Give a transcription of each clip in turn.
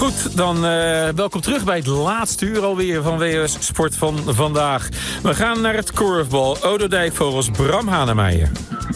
Goed, dan welkom terug bij het laatste uur alweer van WOS Sport van vandaag. We gaan naar het korfbal. Odo Dijkvogels, Bram Hanemeijer.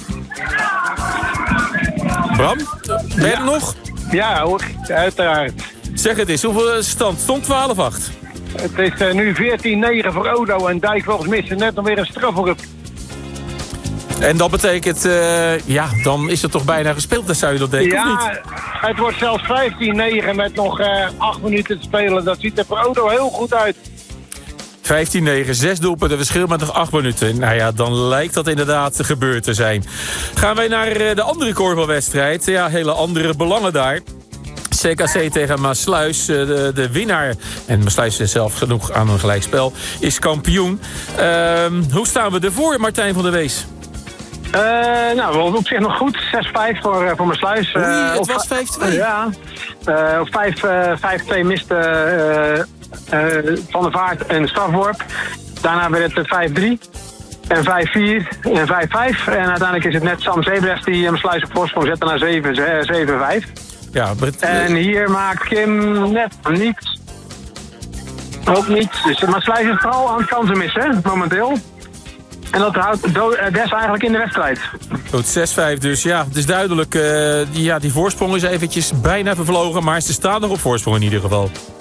Bram, ben je er nog? Ja hoor, uiteraard. Zeg het eens, hoeveel stand? Stond 12-8. Het is nu 14-9 voor Odo en Dijkvogels missen net nog weer een strafworp. En dat betekent, dan is het toch bijna gespeeld, dat zou je dat denken, of niet? Ja, het wordt zelfs 15-9 met nog 8 minuten te spelen. Dat ziet er voor Odo heel goed uit. 15-9, 6 doelpunten verschil met nog 8 minuten. Nou ja, dan lijkt dat inderdaad gebeurd te zijn. Gaan wij naar de andere korfbalwedstrijd. Ja, hele andere belangen daar. CKC tegen Maassluis, de winnaar. En Maassluis is zelf genoeg aan een gelijkspel, is kampioen. Hoe staan we ervoor, Martijn van der Wees? Nou, op zich nog goed. 6-5 voor Maassluis. Het was 5-2. Ja. Op 5-2 miste Van der Vaart een strafworp. Daarna werd het 5-3. En 5-4 en 5-5. En uiteindelijk is het net Sam Zebrecht die Maassluis op voorsprong zette naar 7-5. Ja, en hier maakt Kim net niets. Ook niet. Dus Maassluis is vooral aan het kansen missen, momenteel. En dat houdt Des eigenlijk in de wedstrijd. Goed, 6-5 dus. Ja, het is duidelijk. Die voorsprong is eventjes bijna vervlogen. Maar ze staan nog op voorsprong in ieder geval.